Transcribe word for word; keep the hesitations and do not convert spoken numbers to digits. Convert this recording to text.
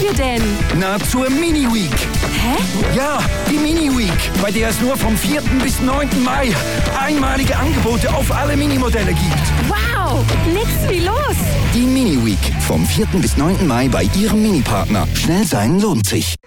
ihr denn? Na, zur Mini-Week. Hä? Ja, die Mini-Week, bei der es nur vom vierten bis neunten Mai einmalige Angebote auf alle Minimodelle gibt. Wow, nix wie los. Die Mini-Week, vom vierten bis neunten Mai bei Ihrem Mini-Partner. Schnell sein lohnt sich.